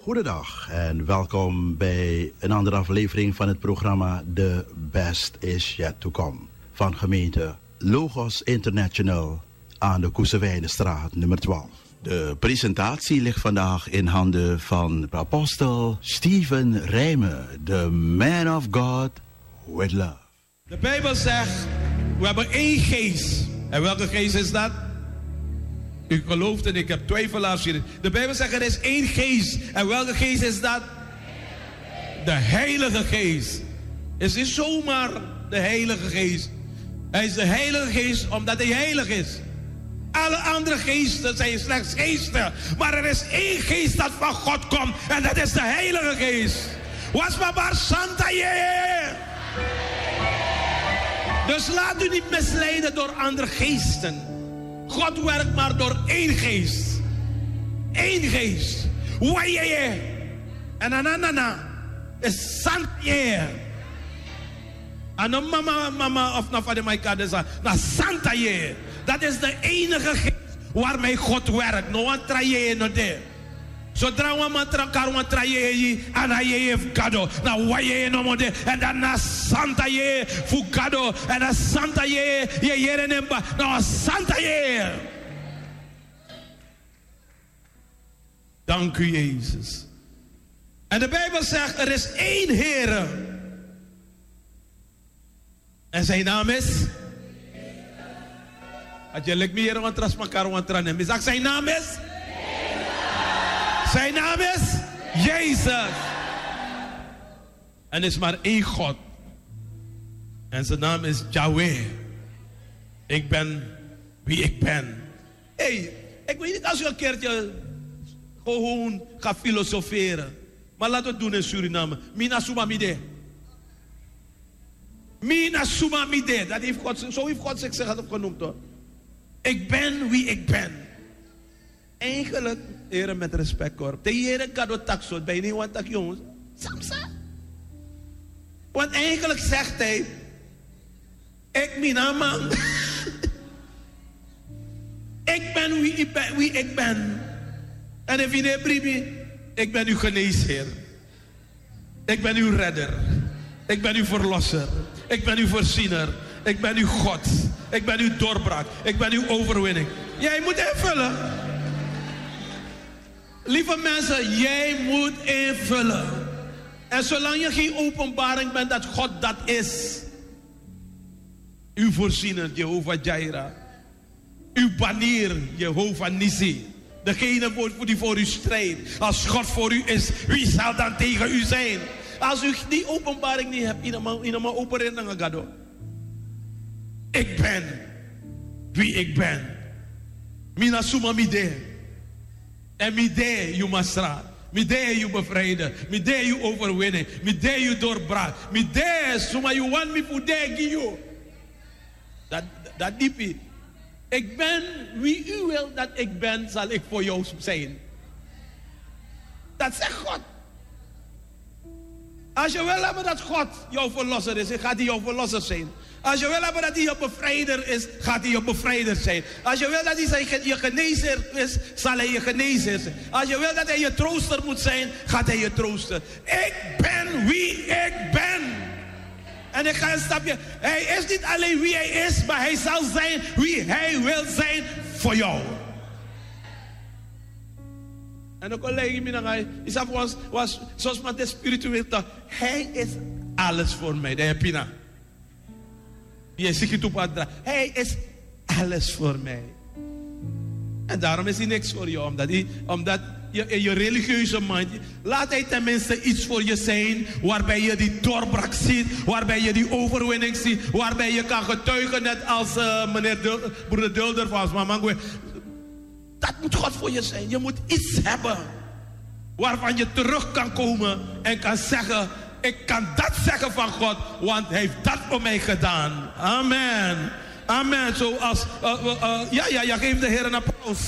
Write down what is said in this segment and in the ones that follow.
Goedendag en welkom bij een andere aflevering van het programma The Best Is Yet To Come van gemeente Logos International aan de Koesewijnenstraat nummer 12. De presentatie ligt vandaag in handen van apostel Steven Rijmen, the man of God with love. De Bijbel zegt, we hebben één geest. En welke geest is dat? U gelooft en ik heb twijfelaars hier. De Bijbel zegt, er is één geest. En welke geest is dat? De Heilige Geest. Het is niet zomaar de Heilige Geest. Hij is de Heilige Geest omdat hij heilig is. Alle andere geesten zijn slechts geesten. Maar er is één geest dat van God komt. En dat is de Heilige Geest. Was maar Santa je. Dus laat u niet misleiden door andere geesten. God werkt maar door één geest. Eén geest. Wajeje. En ananana. Is Santa. En dan mama of na vader mijn kader na Santa je. Dat is de enige geest waarmee God werkt. No one traje no de. Zodra we maar karuan traje en hij heeft kado. Na waje no mode en dan na Santa je fukado en na Santa je jere nemba. Na Santa je. Dank u Jezus. En de Bijbel zegt er is één Heere. En zijn naam is? Je lekt me hier aan tras elkaar aan tranen. Ik zeg zijn naam is? Zijn naam is? Jezus. En er is maar één God. En zijn naam is Yahweh. Ik ben wie ik ben. Hey, ik weet niet als je een keertje gewoon gaat filosoferen. Maar laten we het doen in Suriname. Mina sumamide. Mina sumamide. Dat heeft God, zo heeft God zich genoemd hoor. Ik ben wie ik ben. Eigenlijk, heren met respect hoor. De heren kado taxot bij niet want tak jongens. Samsa. Want eigenlijk zegt hij. Ik ben man. Ik ben wie ik ben. En if je bribi, ik ben uw geneesheer. Ik ben uw redder. Ik ben uw verlosser. Ik ben uw voorziener. Ik ben uw God. Ik ben uw doorbraak. Ik ben uw overwinning. Jij moet invullen. Lieve mensen, jij moet invullen. En zolang je geen openbaring bent dat God dat is. Uw voorziener, Jehovah Jireh. Uw banier, Jehovah Nissi. Degene die voor u strijdt. Als God voor u is, wie zal dan tegen u zijn? Als u die openbaring niet hebt, in een openbaring gaat door. Ik ben wie ik ben. Mina suma mide. En mide you masra. Mide you bevrijden. Mide you overwinnen. Mide you doorbraak. Mide suma you want me for de you. Dat diepie. Ik ben wie u wil dat ik ben, zal ik voor jou zijn. Dat zegt God. Als je wil hebben dat God jouw verlosser is, gaat hij jouw verlosser zijn. Als je wil hebben dat hij je bevrijder is, gaat hij je bevrijder zijn. Als je wil dat hij je genezer is, zal hij je genezer zijn. Als je wil dat hij je trooster moet zijn, gaat hij je troosten. Ik ben wie ik ben. En ik ga een stapje. Hij is niet alleen wie hij is, maar hij zal zijn wie hij wil zijn voor jou. En de collega mij was zoals met de spiritueel toch. Hij is alles voor mij. De hepina. Hij is alles voor mij. En daarom is hij niks voor jou. Omdat je religieuze man, laat hij tenminste iets voor je zijn, waarbij je die doorbraak ziet, waarbij je die overwinning ziet, waarbij je kan getuigen, net als broeder Dulder van Mama. Dat moet God voor je zijn. Je moet iets hebben waarvan je terug kan komen en kan zeggen, ik kan dat zeggen van God, want hij heeft dat voor mij gedaan. Amen. Amen. Zoals, geef de Heer een applaus.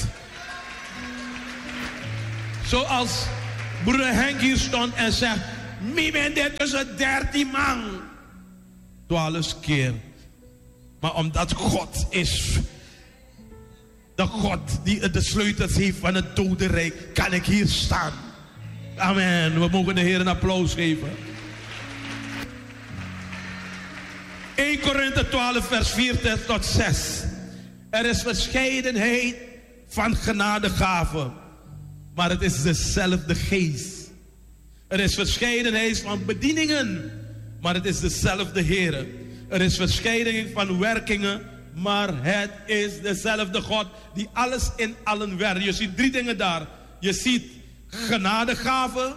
Zoals broeder Henk hier stond en zegt, wie ben dit tussen 13 man? 12 keer. Maar omdat God is, de God die de sleutels heeft van het dodenrijk, kan ik hier staan. Amen. We mogen de Heer een applaus geven. 1 Korinthe 12 vers 4 tot 6. Er is verscheidenheid van genadegaven, maar het is dezelfde geest. Er is verscheidenheid van bedieningen, maar het is dezelfde Heer. Er is verscheidenheid van werkingen, maar het is dezelfde God die alles in allen werkt. Je ziet 3 dingen daar. Je ziet genadegaven,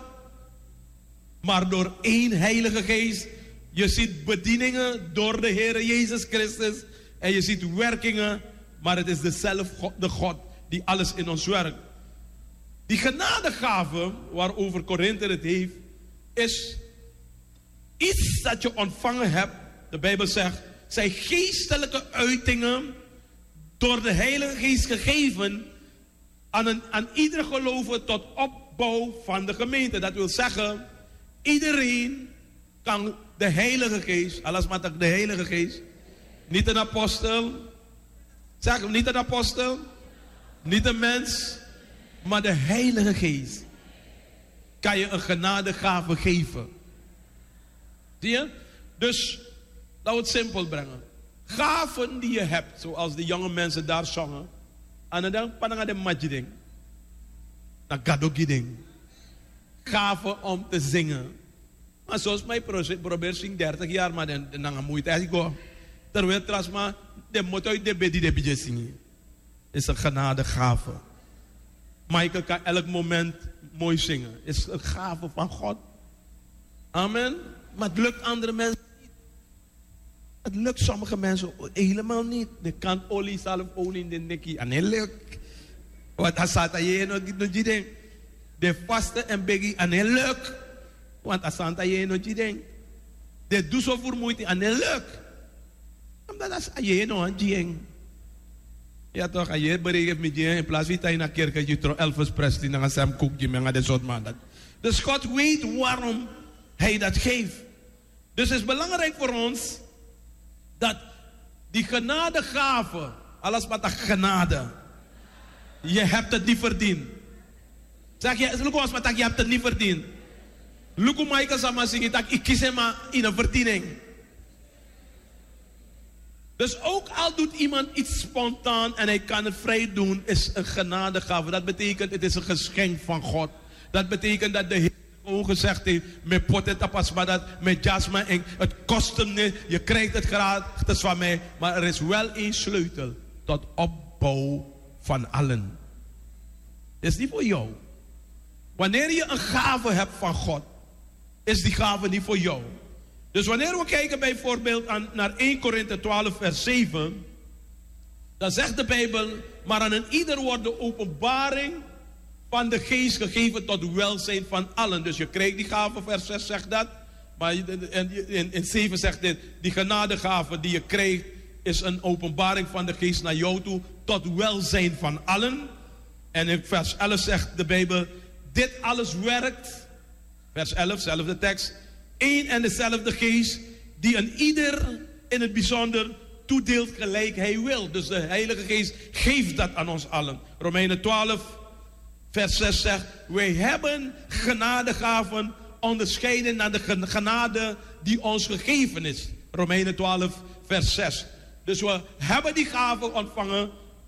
maar door 1 Heilige Geest. Je ziet bedieningen door de Heer Jezus Christus. En je ziet werkingen, maar het is dezelfde God die alles in ons werkt. Die genadegaven waarover Korinthe het heeft, is iets dat je ontvangen hebt. De Bijbel zegt, zijn geestelijke uitingen door de Heilige Geest gegeven aan ieder gelover tot opbouw van de gemeente. Dat wil zeggen, iedereen kan de Heilige Geest, alles maar de Heilige Geest, niet een apostel, zeg niet een apostel, niet een mens, maar de Heilige Geest kan je een genadegave geven. Zie je? Dus, laten we het simpel brengen. Gaven die je hebt, zoals de jonge mensen daar zongen, en dan pananga de majiding, dan gadogiding. Gaven om te zingen. Maar zoals mij probeer zing 30 jaar, maar dan moet je het go. Terwijl trasma de moet uit de bedi de budget zingen. Is een genadegave. Michael kan elk moment mooi zingen. Is een gave van God. Amen. Maar het lukt andere mensen niet. Het lukt sommige mensen helemaal niet. De kan olie zelf olie in de nekkie. En heel leuk. Wat hij staat hier nog niet. De vaste en beggie en heel leuk. Want asanta je no jideng. De doe zo vermoeid en heel leuk. Omdat als je no aan jideng. Ja toch, je bereikt met je in plaats van dat je naar kerk je trouw Elvis Presley naar Sam Cooke met de soort man dat. Dus God weet waarom hij dat geeft. Dus het is belangrijk voor ons dat die genadegave, alles wat dat genade, je hebt het niet verdiend. Zeg je, je hebt het niet verdiend. Luku Michael sama zingen dat ik kies hem in een verdiening. Dus ook al doet iemand iets spontaan en hij kan het vrij doen, is een genadegave. Dat betekent, het is een geschenk van God. Dat betekent dat de Heer gewoon gezegd heeft, met potetapas, met jasma, het kost hem niet, je krijgt het gratis van mij. Maar er is wel één sleutel tot opbouw van allen. Het is niet voor jou. Wanneer je een gave hebt van God, is die gave niet voor jou. Dus wanneer we kijken bijvoorbeeld naar 1 Korinthe 12 vers 7, dan zegt de Bijbel, maar aan een ieder wordt de openbaring van de geest gegeven tot welzijn van allen. Dus je krijgt die gave, vers 6 zegt dat, maar in 7 zegt dit, die genadegave die je krijgt, is een openbaring van de geest naar jou toe, tot welzijn van allen. En in vers 11 zegt de Bijbel, dit alles werkt, vers 11, zelfde tekst, één en dezelfde geest, die aan ieder in het bijzonder toedeelt gelijk hij wil. Dus de Heilige Geest geeft dat aan ons allen. Romeinen 12, vers 6 zegt, wij hebben genadegaven onderscheiden naar de genade die ons gegeven is. Romeinen 12, vers 6. Dus we hebben die gaven ontvangen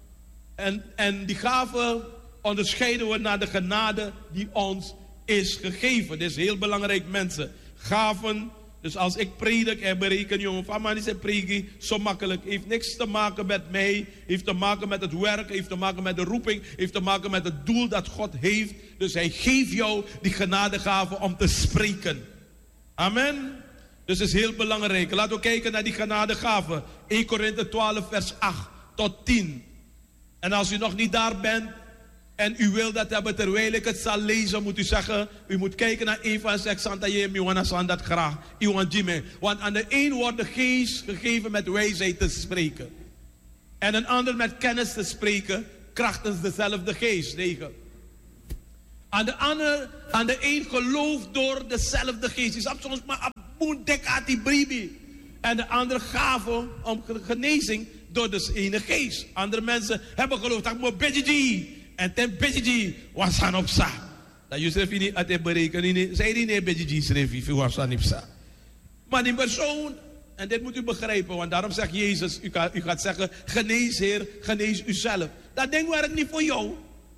en die gaven onderscheiden we naar de genade die ons is gegeven. Dit is heel belangrijk, mensen. Gaven, dus als ik predik en bereken, jongen, van man is het prediken zo makkelijk. Heeft niks te maken met mij, heeft te maken met het werk, heeft te maken met de roeping, heeft te maken met het doel dat God heeft. Dus hij geeft jou die genadegave om te spreken. Amen. Dus het is heel belangrijk. Laten we kijken naar die genadegave. 1 Korinthe 12 vers 8 tot 10. En als u nog niet daar bent en u wil dat hebben terwijl ik het zal lezen, moet u zeggen, u moet kijken naar 1 van 6 Santa Jemi, dat graag. Want aan de een wordt de geest gegeven met wijsheid te spreken. En een ander met kennis te spreken, krachtens dezelfde geest. 9. Aan de een gelooft door dezelfde geest. Is soms maar die bribi. En de andere gaven om genezing door de ene geest. Andere mensen hebben geloofd dat ik moet bedje. En ten bedje was aan op sa. Dat je schrijft niet at berekenen. Zij die niet bij je schrijft, je was aan nipsa. Maar die persoon, en dit moet u begrijpen, want daarom zegt Jezus, u gaat zeggen, genees Heer, genees uzelf. Dat ding werkt niet voor jou.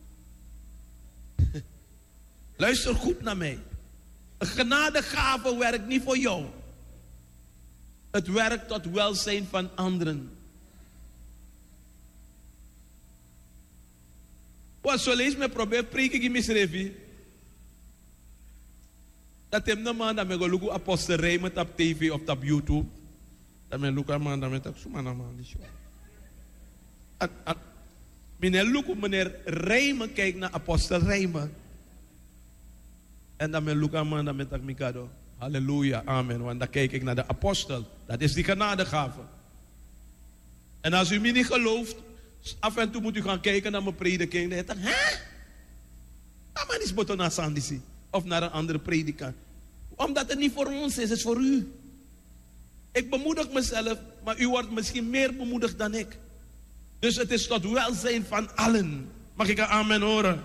Luister goed naar mij. Een genadegave werkt niet voor jou. Het werkt tot welzijn van anderen. Wat zo lees me probeer preken ik misrevi. Dat hem de man dat me go luku apostel Raymond op TV of op YouTube. Dat me luku man dat me tak sumana man die show. Meneer Raymond kijkt naar apostel Raymond. En dan me luku man dat me tak mikado. Halleluja, amen. Want dan kijk ik naar de apostel. Dat is die genadegave. En als u me niet gelooft, af en toe moet u gaan kijken naar mijn prediking. Dan denk je, hè? Dat man is boto naar Sandisi. Of naar een andere predikant. Omdat het niet voor ons is, het is voor u. Ik bemoedig mezelf, maar u wordt misschien meer bemoedigd dan ik. Dus het is tot welzijn van allen. Mag ik een amen horen?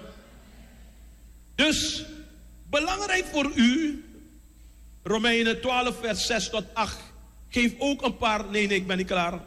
Dus, belangrijk voor u, Romeinen 12 vers 6 tot 8. Geef ook een paar, nee ik ben niet klaar.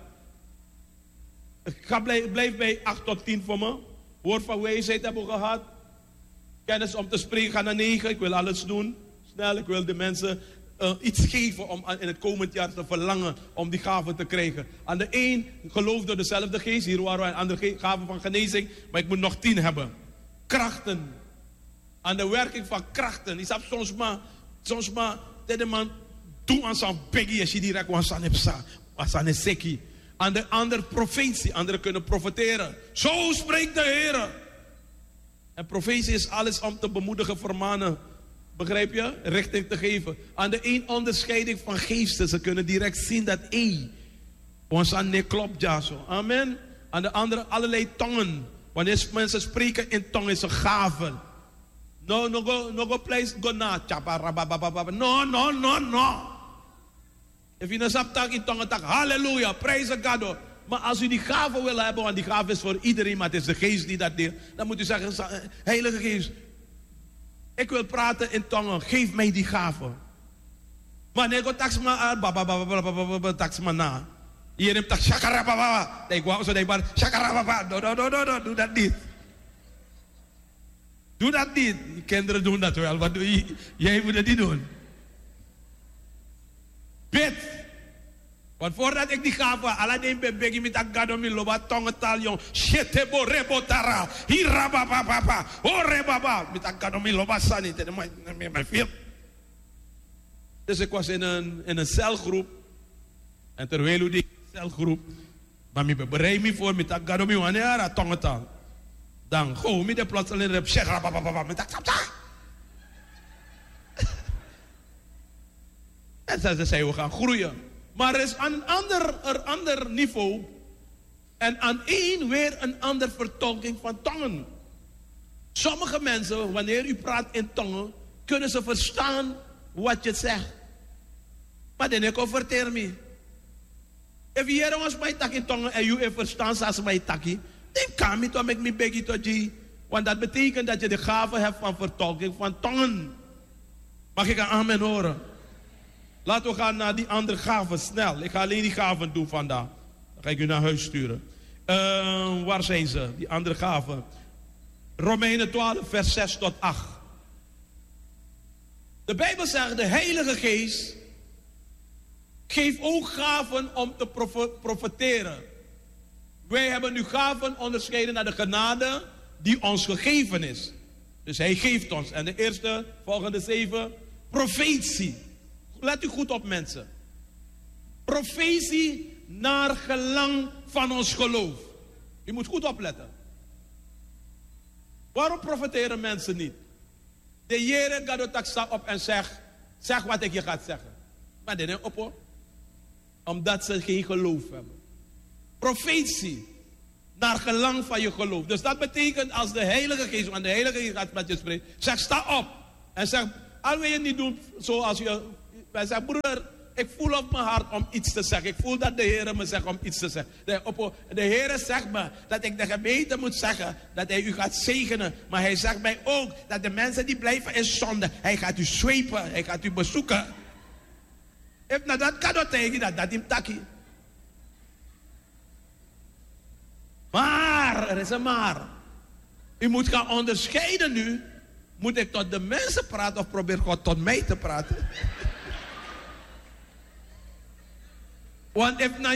Blijf bij 8 tot 10 voor me. Woord van wijsheid hebben we gehad. Kennis om te spreken, ga naar 9. Ik wil alles doen. Snel, ik wil de mensen iets geven om in het komend jaar te verlangen om die gaven te krijgen. Aan de een geloof door dezelfde geest. Hier waren we een andere gaven van genezing. Maar ik moet nog 10 hebben. Krachten. Aan de werking van krachten. Ik heb soms maar, de man, doe aan zo'n peggy als je direct was aan het was aan het seki. Aan de ander profetie. Anderen kunnen profeteren. Zo spreekt de Heer. En profetie is alles om te bemoedigen, vermanen. Begrijp je? Richting te geven. Aan de een onderscheiding van geesten. Ze kunnen direct zien dat ons aan nee klopt ja zo. Amen. Aan de andere allerlei tongen. Wanneer mensen spreken in tongen is een gave. No go place go na. No. If je een saptak in tongen tak, halleluja, praise God. Maar als u die gave wil hebben, want die gave is voor iedereen, maar het is de geest die dat deelt, dan moet u zeggen, Heilige Geest, ik wil praten in tongen, geef mij die gave. Maar nee, go tax maar tax maar na. Hier neemt tak shakarababa. Ik wou zo denk maar shakarababa. No, doe dat niet. Doe dat niet. Die kinderen doen dat wel, maar jij moet het niet doen. Bid. Want voordat ik die gave, alleen ben ik met een gadomi loba tongentaal jong. Shetebo rebotara. Hirabababa. Orebaba. Met een gadomi loba sani. Dus ik was in een celgroep. En terwijl u die celgroep. Maar ik bereid me voor met een gadomi wanneer tongentaal. Dan go met de plaats alleen rep. Shekrabababa. Met een sapta. En ze zei we gaan groeien. Maar er is een ander niveau. En aan één weer een andere vertolking van tongen. Sommige mensen, wanneer u praat in tongen, kunnen ze verstaan wat je zegt. Maar dan ik overteer me. If je hier was mij tak in tongen en je verstaan zoals mij takkie, dan kan je toch met me begin tot je. Want dat betekent dat je de gave hebt van vertolking van tongen. Mag ik een amen horen? Laten we gaan naar die andere gaven, snel. Ik ga alleen die gaven doen vandaag. Dan ga ik u naar huis sturen. Waar zijn ze, die andere gaven? Romeinen 12, vers 6 tot 8. De Bijbel zegt, de Heilige Geest geeft ook gaven om te profeteren. Wij hebben nu gaven onderscheiden naar de genade die ons gegeven is. Dus hij geeft ons. En de eerste, volgende 7, profetie. Let u goed op, mensen. Profetie naar gelang van ons geloof. U moet goed opletten. Waarom profeteren mensen niet? De Heer gaat sta op en zeg wat ik je ga zeggen. Maar dit is op hoor. Omdat ze geen geloof hebben. Profetie naar gelang van je geloof. Dus dat betekent als de Heilige Geest, want de Heilige Geest gaat met je spreken. Zeg sta op. En zeg, al wil je niet doen zoals je... Wij zeggen, broeder, Ik voel op mijn hart om iets te zeggen. Ik voel dat de Heer me zegt om iets te zeggen. De Heer zegt me dat ik de gemeente moet zeggen dat hij u gaat zegenen. Maar hij zegt mij ook dat de mensen die blijven in zonde, hij gaat u zwepen, hij gaat u bezoeken. If na dat kan tegen dat in taki. Maar, er is een maar. U moet gaan onderscheiden nu. Moet ik tot de mensen praten of probeer God tot mij te praten? Want if na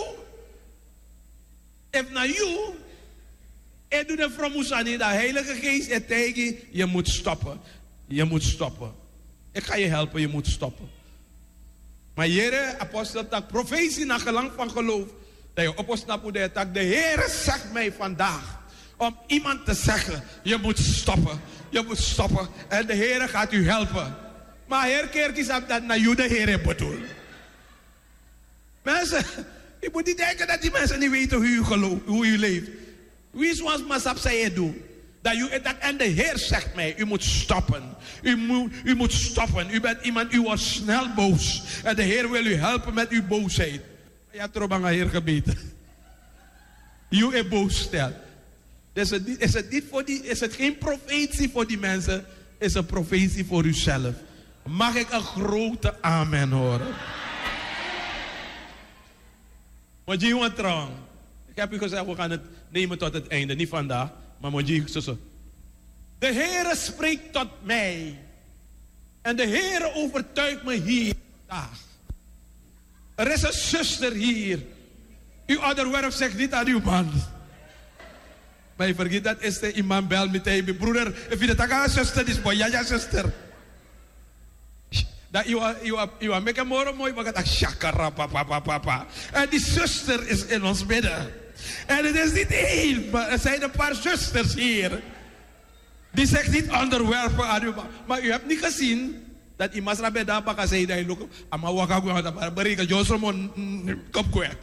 you, ik doe de vromusani, de Heilige Geest, en tegen je moet stoppen. Je moet stoppen. Ik ga je helpen, je moet stoppen. Maar Jere, apostel, dat profetie naar gelang van geloof, dat je opsnapt dat de Heer zegt mij vandaag, om iemand te zeggen, je moet stoppen. Je moet stoppen. En de Heer gaat u helpen. Maar Heer Kerkis heeft dat naar jou de Heer bedoelt. Mensen, je moet niet denken dat die mensen niet weten hoe u gelooft, hoe u leeft. Wie is ons masap zei doen? En de Heer zegt mij, u moet stoppen. U moet stoppen. U bent iemand, u wordt snel boos. En de Heer wil u helpen met uw boosheid. Ja, terug aan Heer gebeten. U is boos stelt. Is het geen profetie voor die mensen? Is een profetie voor uzelf. Mag ik een grote amen horen? Maar je want trouw. Ik heb u gezegd, we gaan het nemen tot het einde. Niet vandaag, maar Moji zo. De Heere spreekt tot mij. En de Heere overtuigt me hier vandaag. Er is een zuster hier. Uw ouderwerf zegt niet aan uw man. Maar je vergeet dat is de imam bel meteen. Broeder, if je dat aan zuster is, boy, ja zuster. Dat je make een mooi, maar dat shakara papa. En die zuster is in ons midden. En het is niet één, maar er zijn een paar zusters hier. Die zegt niet onderwerpen aan u. Maar u hebt niet gezien dat iemand bij daar kan zeggen dat je look. Maar wat ga ik doen? Bereken Josomon kop kwijt.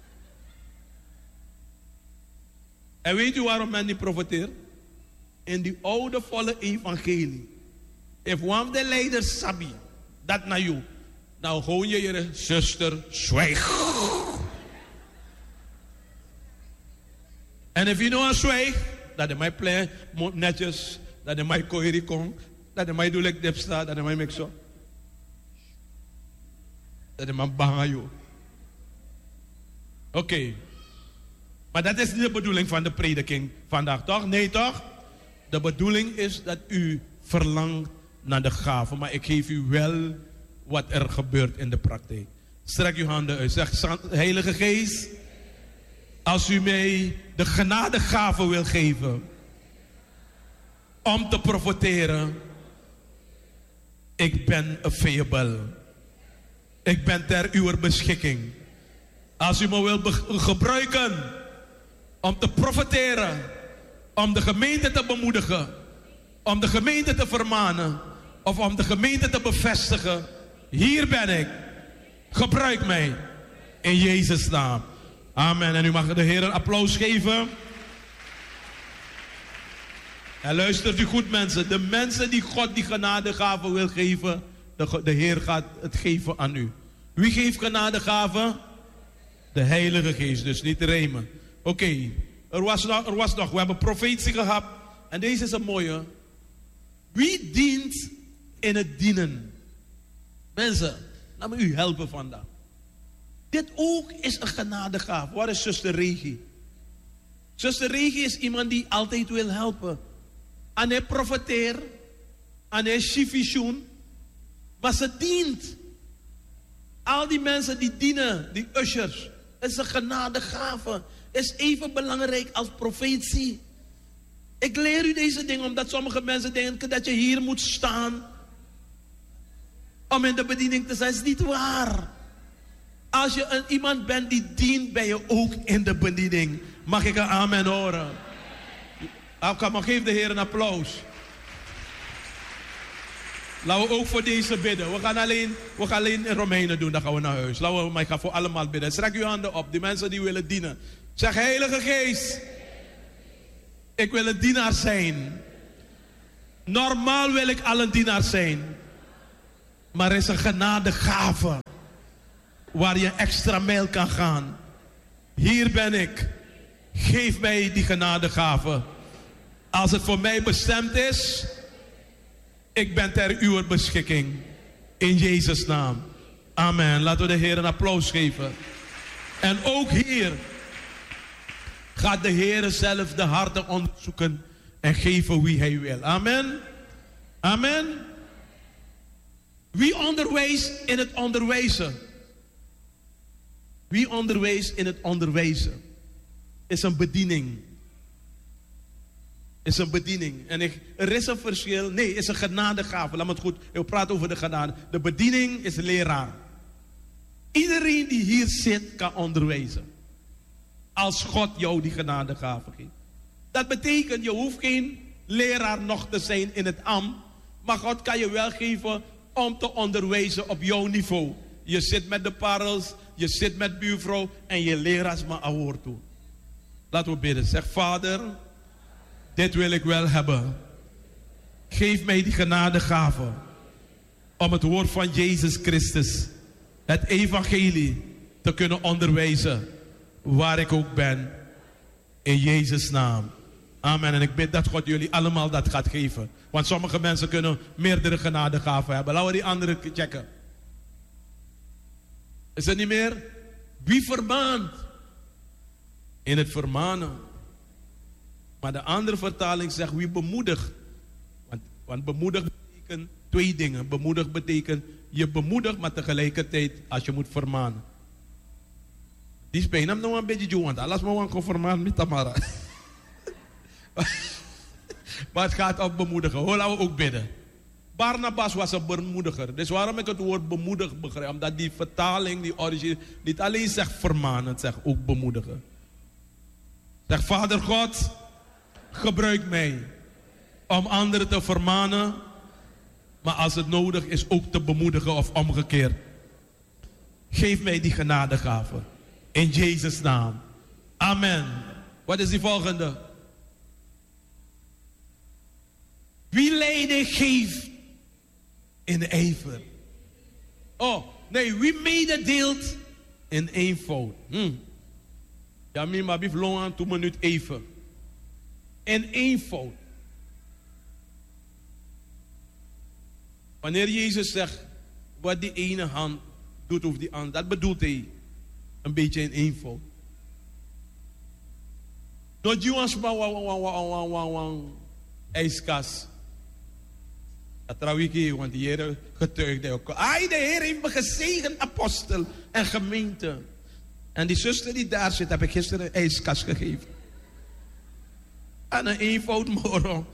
En weet u waarom men niet profiteert? In die oude volle evangelie. If one of the leiders sabi dat naar jou, nou gewoon je zuster zwijg. En if you know een zwijg, dat de mij play netjes, dat de mij koeri kon, dat de mij doe like depsta, dat de mij make zo. Dat de mij bang aan jou. Oké. Maar dat is niet de bedoeling van de prediking vandaag, toch? Nee, toch? De bedoeling is dat u verlangt naar de gave. Maar ik geef u wel wat er gebeurt in de praktijk. Strek uw handen uit. Zeg, Heilige Geest, als u mij de genadegave wil geven om te profiteren, ik ben available. Ik ben ter uw beschikking. Als u me wil gebruiken om te profiteren, om de gemeente te bemoedigen, om de gemeente te vermanen, of om de gemeente te bevestigen, hier ben ik. Gebruik mij in Jezus' naam. Amen. En u mag de Heer een applaus geven. En luistert u goed, mensen. De mensen die God die genadegave wil geven, de Heer gaat het geven aan u. Wie geeft genadegave? De Heilige Geest, dus niet Remen. Oké, er was nog, we hebben profetie gehad. En deze is een mooie. Wie dient in het dienen? Mensen, laat me u helpen vandaag. Dit ook is een genadegave. Waar is zuster Regie? Zuster Regie is iemand die altijd wil helpen. En hij profiteert. En hij shivisioen. Maar ze dient. Al die mensen die dienen, die ushers. Het is een genadegave. Is even belangrijk als profetie. Ik leer u deze dingen omdat sommige mensen denken dat je hier moet staan om in de bediening te zijn. Dat is niet waar. Als je iemand bent die dient, ben je ook in de bediening. Mag ik een amen horen? Maar geef de Heer een applaus. Laten we ook voor deze bidden. We gaan alleen in Romeinen doen, dan gaan we naar huis. Maar ik ga voor allemaal bidden. Strek uw handen op, die mensen die willen dienen. Zeg, Heilige Geest, ik wil een dienaar zijn. Normaal wil ik al een dienaar zijn. Maar er is een genadegave waar je extra mijl kan gaan. Hier ben ik. Geef mij die genadegave. Als het voor mij bestemd is, ik ben ter uw beschikking. In Jezus' naam. Amen. Laten we de Heer een applaus geven. En ook hier gaat de Heer zelf de harten onderzoeken en geven wie Hij wil. Amen. Amen. Wie onderwijst in het onderwijzen? Wie onderwijst in het onderwijzen? Is een bediening. Is een bediening. En er is een verschil. Nee, is een genadegave. Laat me het goed. Ik praat over de genade. De bediening is leraar. Iedereen die hier zit kan onderwijzen. Als God jou die genadegave geeft. Dat betekent, je hoeft geen leraar nog te zijn in het ambt. Maar God kan je wel geven om te onderwijzen op jouw niveau. Je zit met de parels, je zit met buurvrouw en je leraars maar een woord toe. Laten we bidden. Zeg, Vader, dit wil ik wel hebben. Geef mij die genadegave om het woord van Jezus Christus, het evangelie, te kunnen onderwijzen waar ik ook ben. In Jezus' naam. Amen. En ik bid dat God jullie allemaal dat gaat geven. Want sommige mensen kunnen meerdere genadegaven hebben. Laten we die andere checken. Is het niet meer? Wie vermaant? In het vermanen. Maar de andere vertaling zegt wie bemoedigt. Want bemoedig betekent twee dingen. Bemoedig betekent je bemoedigt, maar tegelijkertijd als je moet vermanen. Die spelen hem nog een beetje doen, want alles maar gewoon vermanen met Tamara. Maar het gaat om bemoedigen. Hoe laten we ook bidden. Barnabas was een bemoediger. Dus waarom ik het woord bemoedig begrijp? Omdat die vertaling, die origine, niet alleen zegt vermanen, het zegt ook bemoedigen. Zeg, Vader God, gebruik mij om anderen te vermanen, maar als het nodig is ook te bemoedigen of omgekeerd. Geef mij die genadegave. In Jezus' naam. Amen. Wat is die volgende? Wie leiding geeft in ijver. Oh, nee, wie mededeelt in eenvoud. Ja, maar bief long aan 2 minuten even. In eenvoud. Wanneer Jezus zegt, wat die ene hand doet of die andere, dat bedoelt hij een beetje in eenvoud. Not you maar ijskas. Dat trouw ik hier, want de Heer getuigde ook. De Heer heeft me gezegend, apostel en gemeente. En die zuster die daar zit, heb ik gisteren een ijskas gegeven. En een eenvoud morgen.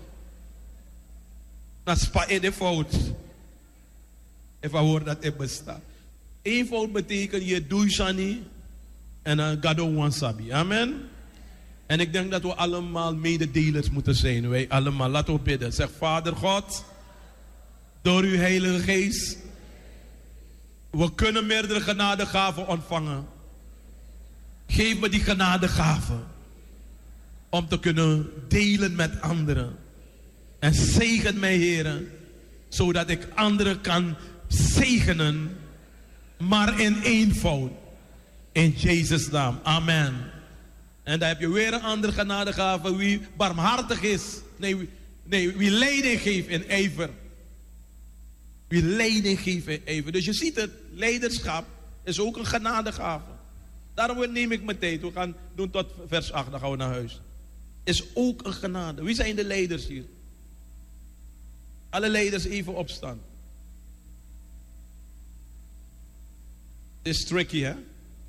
Dat spa in de fout. Even hoor dat het bestaat. Eenvoud betekent je doet je niet en dan gado wansabi. Amen. En ik denk dat we allemaal mededelers moeten zijn. Wij allemaal. Laten we bidden. Zeg, Vader God, door uw Heilige Geest, we kunnen meerdere genadegaven ontvangen. Geef me die genadegaven om te kunnen delen met anderen. En zegen mij, Heer, zodat ik anderen kan zegenen, maar in eenvoud. In Jezus' naam. Amen. En dan heb je weer een andere genadegave. Wie barmhartig is. Nee, wie leiding geeft in ijver. Wie leiding geeft in ijver. Dus je ziet het, leiderschap is ook een genadegave. Daarom neem ik mijn tijd. We gaan doen tot vers 8, dan gaan we naar huis. Is ook een genade. Wie zijn de leiders hier? Alle leiders even opstaan. Het is tricky, hè? Het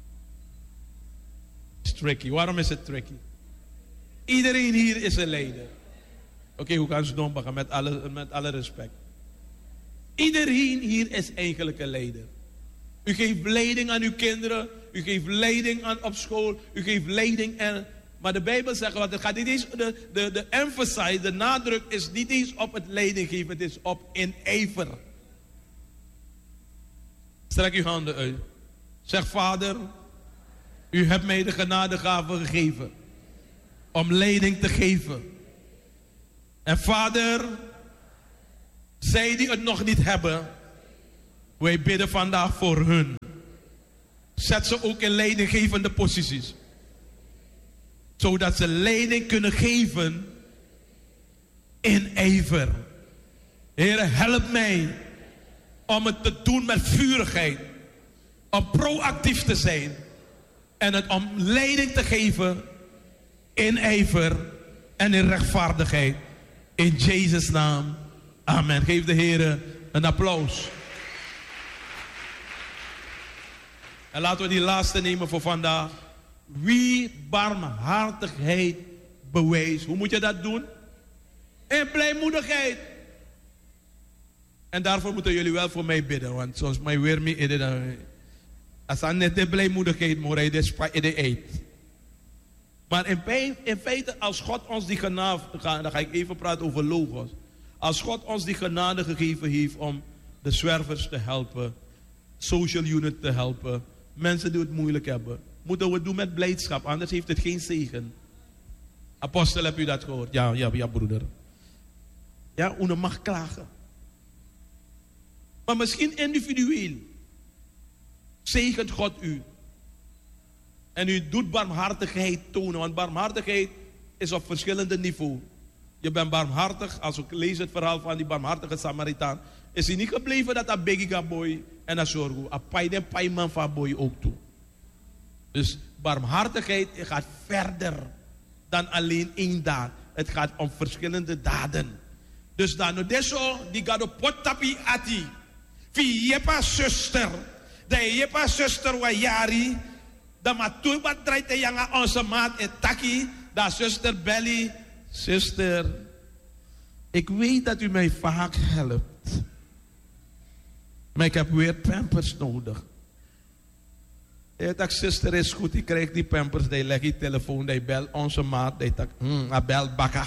is tricky. Waarom is het tricky? Iedereen hier is een leider. Oké, hoe gaan ze doen? Met alle respect. Iedereen hier is eigenlijk een leider. U geeft leiding aan uw kinderen. U geeft leiding aan op school. U geeft leiding aan... Maar de Bijbel zegt, wat het gaat niet eens, de emphasize, de nadruk is niet eens op het leiding geven. Het is op in ijver. Strek uw handen uit. Zeg, Vader, u hebt mij de genadegave gegeven om leiding te geven. En Vader, zij die het nog niet hebben, wij bidden vandaag voor hun. Zet ze ook in leidinggevende posities. Zodat ze leiding kunnen geven in ijver. Heer, help mij om het te doen met vurigheid. Om proactief te zijn. En om leiding te geven in ijver en in rechtvaardigheid. In Jezus' naam. Amen. Geef de Heer een applaus. En laten we die laatste nemen voor vandaag. Wie barmhartigheid bewijst. Hoe moet je dat doen? In blijmoedigheid. En daarvoor moeten jullie wel voor mij bidden. Want zoals mij weer mee eten. Als aan net de blijmoedigheid moet rijden, de eet. Maar in feite, als God ons die genade, dan ga ik even praten over logos. Als God ons die genade gegeven heeft om de zwervers te helpen, social unit te helpen, mensen die het moeilijk hebben, moeten we het doen met blijdschap, anders heeft het geen zegen. Apostel, heb u dat gehoord? Ja, broeder. Ja, u mag klagen. Maar misschien individueel zegent God u. En u doet barmhartigheid tonen. Want barmhartigheid is op verschillende niveaus. Je bent barmhartig. Als ik lees het verhaal van die barmhartige Samaritaan. Is hij niet gebleven dat hij begiga boy en dat zorgo. Hij de paiman van boy ook toe. Dus barmhartigheid gaat verder dan alleen één daad. Het gaat om verschillende daden. Dus dan deso die gaat op potapi ati. Wie jepa zuster. De jepa zuster wa jari. Dat maar toen wat draait de jongen onze maat en taki. Dat zuster Belly. Zuster. Ik weet dat u mij vaak helpt. Maar ik heb weer pampers nodig. Ja, dat zuster is goed. Ik krijg die pampers. Die leg je telefoon. Die bel onze maat. Die tak. Bel bakka.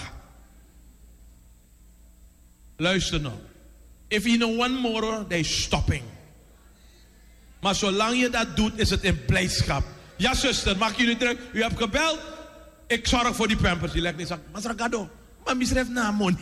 Luister nou. If you know one more, they stopping. Maar zolang je dat doet, is het in blijdschap. Ja, zuster, mag jullie druk? U hebt gebeld. Ik zorg voor die pampers. Die legt niet zeggen, maar Gado, maar misref namon.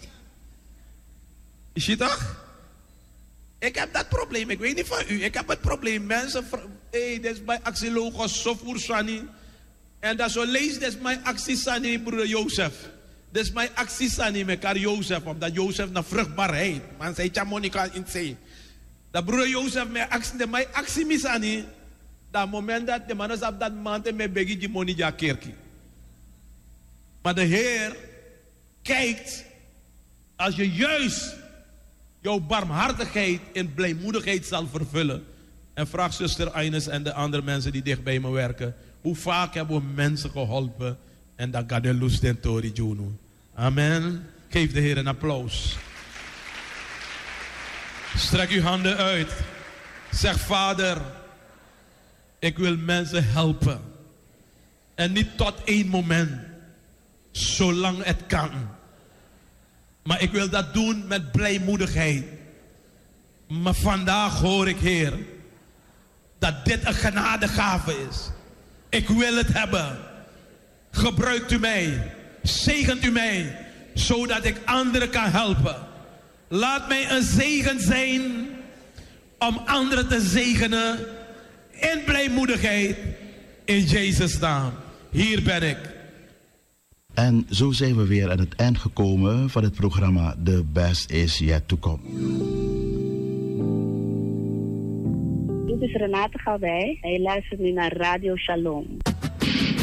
Is je toch? Ik heb dat probleem. Ik weet niet van u. Ik heb het probleem. Mensen, dit is mijn actie logos, zo voor Sani. En dat zo lees, dit is mijn actie Sani, broeder Jozef. Dit is mijn actie Sani met elkaar Jozef. Omdat Jozef naar vruchtbaarheid. Man zei, ja, Monica in zee. Dat broeder Jozef mijn actie misani. Dat moment dat de mannen op dat maand met begi die money ja kerkie. Maar de Heer kijkt als je juist jouw barmhartigheid in blijmoedigheid zal vervullen. En vraag zuster Aines en de andere mensen die dicht bij me werken. Hoe vaak hebben we mensen geholpen en dat gaat de lust en tori juno. Amen. Geef de Heer een applaus. Strek uw handen uit. Zeg, Vader, ik wil mensen helpen. En niet tot één moment. Zolang het kan. Maar ik wil dat doen met blijmoedigheid. Maar vandaag hoor ik, Heer, dat dit een genadegave is. Ik wil het hebben. Gebruikt u mij. Zegent u mij. Zodat ik anderen kan helpen. Laat mij een zegen zijn om anderen te zegenen in blijmoedigheid in Jezus' naam. Hier ben ik. En zo zijn we weer aan het eind gekomen van het programma The Best Is Yet To Come. Dit is Renate Galwij en je luistert nu naar Radio Shalom.